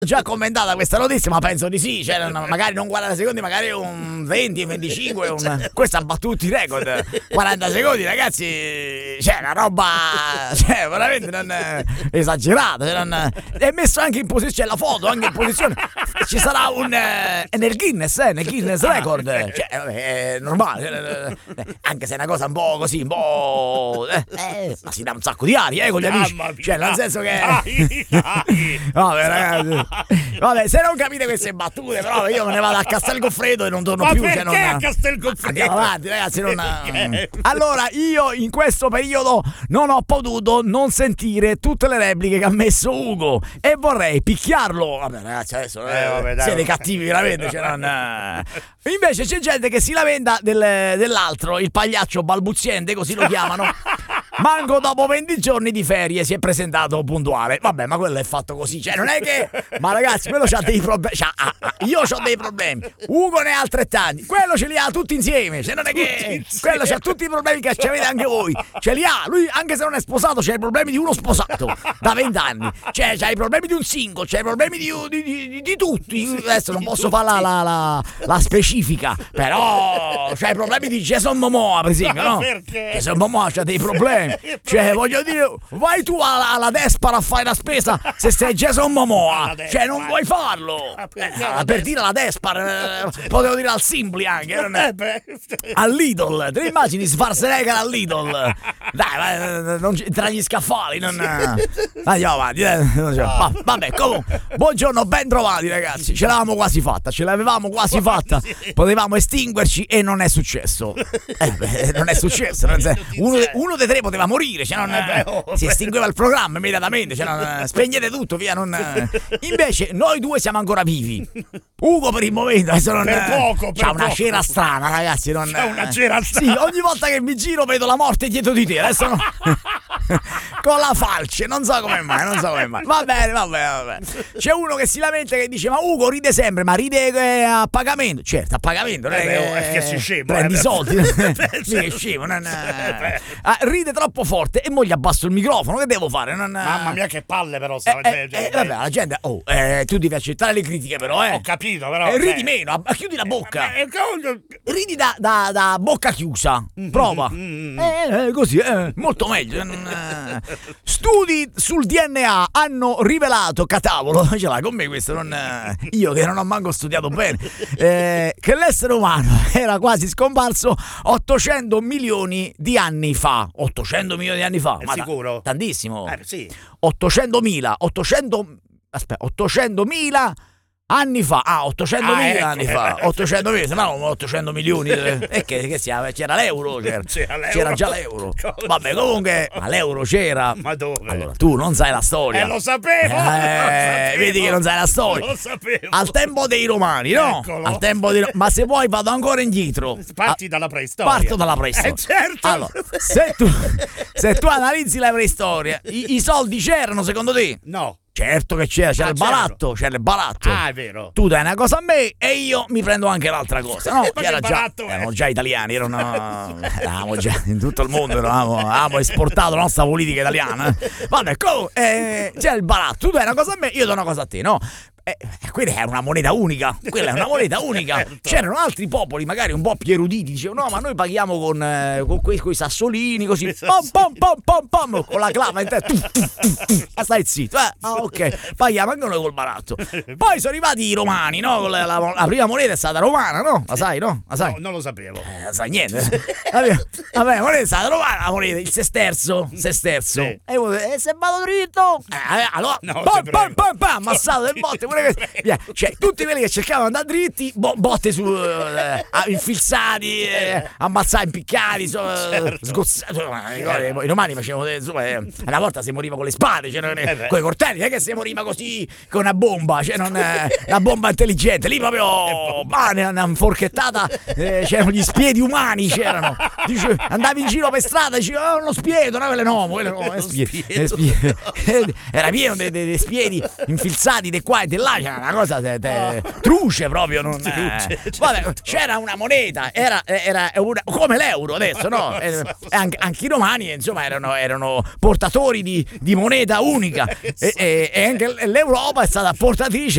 già commentata questa notizia, ma penso di sì, cioè, magari non 40 secondi, magari un 20, 25, questo ha battuto tutti i record. 40 secondi, ragazzi, cioè una roba, cioè veramente non esagerata, cioè, è messo anche in posizione, la foto anche in posizione, ci sarà nel Guinness record, cioè è normale, anche se è una cosa un po' così, un po' ma si dà un sacco di aria con gli amici, cioè nel senso che vabbè ragazzi, vabbè, se non capite queste battute, però io me ne vado a Castel Goffredo e non torno più. Perché cioè, non... a Castel Goffredo? Andiamo avanti, ragazzi. Allora, io in questo periodo non ho potuto non sentire tutte le repliche che ha messo Ugo e vorrei picchiarlo. Vabbè, ragazzi, adesso siete cattivi veramente. Invece c'è gente che si lamenta dell'altro, il pagliaccio balbuziente, così lo chiamano. Manco dopo 20 giorni di ferie si è presentato puntuale. Vabbè, ma quello è fatto così, cioè non è che... Ma ragazzi, quello c'ha dei problemi, io c'ho dei problemi, Ugo ne ha altrettanti, quello ce li ha tutti insieme, cioè non è che... Quello c'ha tutti i problemi che ci avete anche voi, ce li ha, lui anche se non è sposato c'ha i problemi di uno sposato da 20 anni, cioè c'ha i problemi di un single, c'ha i problemi di tutti. Adesso non posso fare la specifica, però c'ha i problemi di Jason Momoa, per esempio, no? Perché? Jason Momoa c'ha dei problemi. Cioè, voglio dire, vai tu alla Despara a fare la spesa se sei Jason Momoa, cioè non vuoi farlo. Per dire alla Despara, potevo dire al Simpli anche, al Lidl. Te immagini Schwarzenegger al Lidl? Dai, tra gli scaffali, andiamo avanti. Vabbè, comunque, buongiorno, ben trovati ragazzi. Ce l'avevamo quasi fatta. Potevamo estinguerci e non è successo. Non è successo. Uno dei tre poteva morire, cioè si estingueva il programma immediatamente, cioè spegnete tutto, via. Invece noi due siamo ancora vivi. Ugo per il momento c'ha una cera strana, ragazzi. C'ha una cera strana. Sì, ogni volta che mi giro vedo la morte dietro di te. Adesso con la falce, non so come mai. Va bene. C'è uno che si lamenta, che dice: ma Ugo ride sempre, ma ride a pagamento. Certo, a pagamento, non è che si scemo, prendi i soldi. Sì, che scemo, ride troppo forte e mo gli abbasso il microfono, che devo fare? Mamma mia, che palle però vabbè, la gente, tu devi accettare le critiche però, Ho capito però, ridi meno, chiudi la bocca, ridi da bocca chiusa, prova, così, molto meglio. Studi sul DNA hanno rivelato, catavolo, ce l'hai con me questo, io che non ho manco studiato bene, che l'essere umano era quasi scomparso 800 milioni di anni fa. 800 milioni di anni fa, è ma sicuro? Tantissimo. Sì. 800.000 anni fa. 800.000 anni fa. 800.000, sembravano 800 milioni. E che c'era l'euro, c'era già l'euro. Vabbè, comunque, ma l'euro c'era. Ma dove? Allora, tu non sai la storia. Lo sapevo. Vedi che non sai la storia. Lo sapevo. Al tempo dei Romani, no? Eccolo. Al tempo dei ma se vuoi vado ancora indietro. Parti dalla preistoria. Parto dalla preistoria. Certo. Allora, se tu analizzi la preistoria, i soldi c'erano secondo te? No. Certo che c'era il baratto, Ah, è vero. Tu dai una cosa a me e io mi prendo anche l'altra cosa. No, erano già italiani, eravamo già in tutto il mondo, avevamo esportato la nostra politica italiana. Vabbè, c'era il baratto, tu dai una cosa a me, io do una cosa a te, no? Quella è una moneta unica. Certo. C'erano altri popoli magari un po' più eruditi, dicevano: no, ma noi paghiamo con quei sassolini così, pom, con la clava in testa. Stai zitto, ok, paghiamo anche noi col baratto. Poi sono arrivati i romani, no? La prima moneta è stata romana, no? La sai, no? La sai? No, non lo sapevo. Sai niente. La moneta è stata romana, la moneta, il sesterzo. Sì. E se vado dritto, allora, ammazzato del botte. Cioè, tutti quelli che cercavano di andare dritti, botte su infilzati, ammazzati, impiccati, sgozzati. I romani facevano una volta si moriva con le spade, con i coltelli, non è che si moriva così con una bomba, una bomba intelligente, lì proprio una forchettata, c'erano gli spiedi umani, dice, andavi in giro per strada, dicevi uno spiedo, era pieno di spiedi infilzati di qua e di là, c'era una cosa truce proprio, vabbè, c'era una moneta, era come l'euro adesso, no? Anche i romani, insomma, erano portatori di moneta unica, e anche l'Europa è stata portatrice